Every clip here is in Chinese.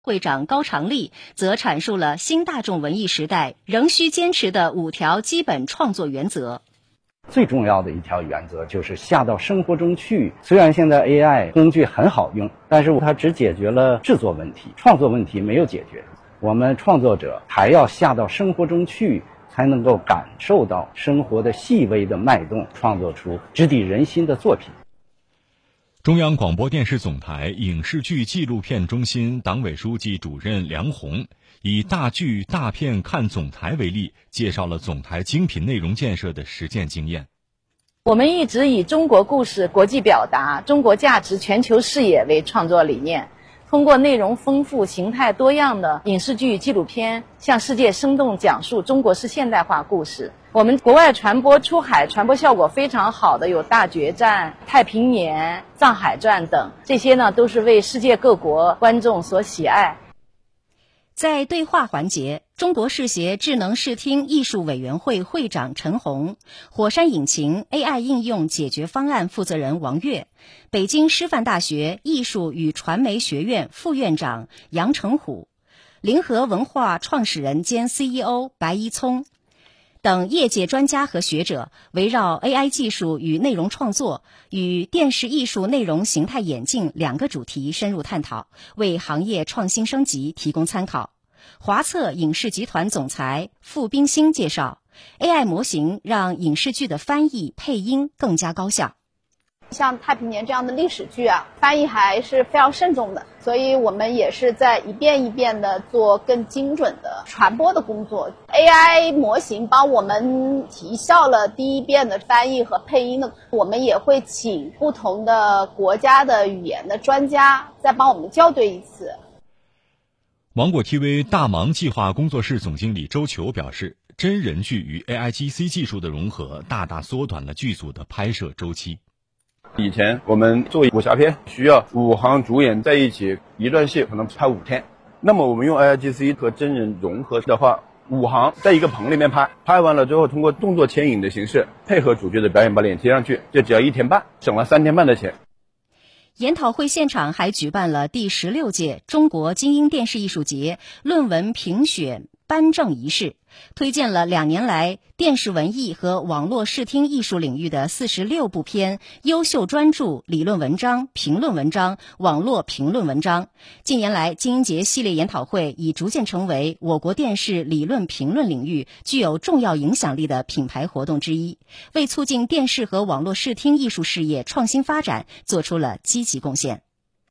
会长高长立则阐述了新大众文艺时代仍需坚持的5条基本创作原则。 最重要的一条原则就是下到生活中去。虽然现在 AI 工具很好用，但是它只解决了制作问题，创作问题没有解决。我们创作者还要下到生活中去，才能够感受到生活的细微的脉动，创作出直抵人心的作品。 中央广播电视总台影视剧纪录片中心党委书记主任梁红以大剧大片看总台为例，介绍了总台精品内容建设的实践经验。 我们一直以中国故事、国际表达、中国价值、全球视野为创作理念，通过内容丰富、形态多样的影视剧、纪录片，向世界生动讲述中国式现代化故事。我们国外传播出海传播效果非常好的有《大决战》、《太平年》、《藏海传》等，这些呢都是为世界各国观众所喜爱。 在对话环节，中国视协智能视听艺术委员会会长陈红、火山引擎 AI 应用解决方案负责人王悦、北京师范大学艺术与传媒学院副院长杨成虎、联合文化创始人兼 CEO 白一聪等业界专家和学者，围绕 AI 技术与内容创作与电视艺术内容形态演进2个主题深入探讨，为行业创新升级提供参考。华策影视集团总裁傅冰心介绍， AI 模型让影视剧的翻译配音更加高效。 像太平年这样的历史剧啊，翻译还是非常慎重的，所以我们也是在一遍一遍的做更精准的传播的工作。AI 模型帮我们提效了第一遍的翻译和配音的，我们也会请不同的国家的语言的专家再帮我们校对一次。 芒果 TV 大芒计划工作室总经理周球表示，真人剧与 AIGC 技术的融合大大缩短了剧组的拍摄周期。 以前我们做武侠片需要5行主演在一起，一段戏可能拍5天，那么我们用 AIGC 和真人融合的话，5行在一个棚里面拍，拍完了之后通过动作牵引的形式配合主角的表演把脸贴上去，就只要1天半，省了3天半的钱。 研讨会现场还举办了第16届中国精英电视艺术节论文评选颁证仪式，推荐了2年来电视文艺和网络视听艺术领域的46部篇优秀专著、理论文章、评论文章、网络评论文章。近年来，精英节系列研讨会已逐渐成为我国电视理论评论领域具有重要影响力的品牌活动之一，为促进电视和网络视听艺术事业创新发展做出了积极贡献。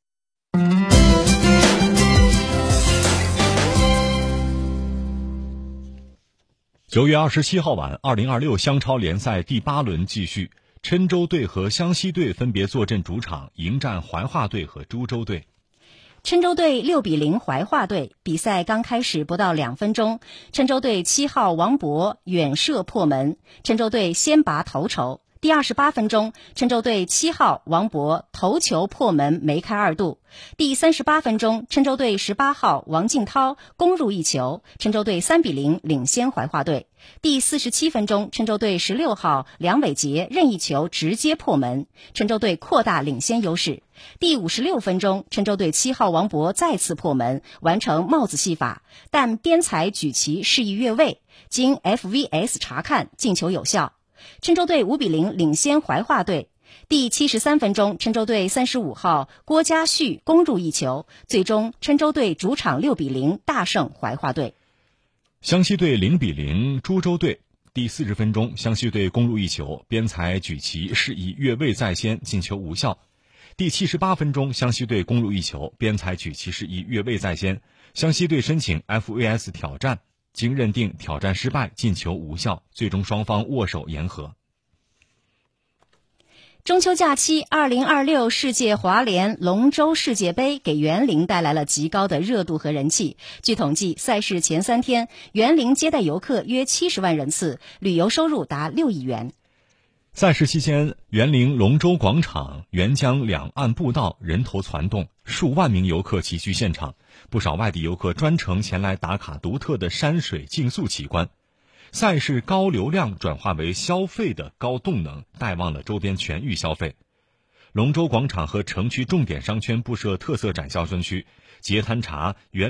9月27号晚，2026湘超联赛第8轮继续，郴州队和湘西队分别坐镇主场迎战怀化队和株洲队。 郴州队6-0怀化队，比赛刚开始不到2分钟，郴州队7号王博远射破门，郴州队先拔头筹。第28分钟，郴州队7号王博头球破门，梅开2度。第38分钟，郴州队18号王敬涛攻入1球，郴州队3-0领先怀化队。第47分钟，郴州队16号梁伟杰任意球直接破门，郴州队扩大领先优势。第56分钟，郴州队7号王博再次破门，完成帽子戏法，但边裁举旗示意越位，经 FVS 查看，进球有效。郴州队5-0领先怀化队。第73分钟，郴州队35号郭家旭攻入1球，最终郴州队主场6-0大胜怀化队。 湘西队0-0株洲队。第40分钟，湘西队攻入1球，边裁举旗示意越位在先，进球无效。第78分钟，湘西队攻入1球，边裁举旗示意越位在先，湘西队申请 FVS 挑战，经认定挑战失败，进球无效，最终双方握手言和。 中秋假期，2026世界滑联龙舟世界杯给园林带来了极高的热度和人气。据统计，赛事前3天，园林接待游客约70万人次，旅游收入达6亿元。 赛事期间，园林龙舟广场、沅江两岸步道人头攒动，数万名游客齐聚现场，不少外地游客专程前来打卡独特的山水竞速奇观。赛事高流量转化为消费的高动能，带旺了周边全域消费。 龙舟广场和城区重点商圈布设特色展销专区，截滩茶、原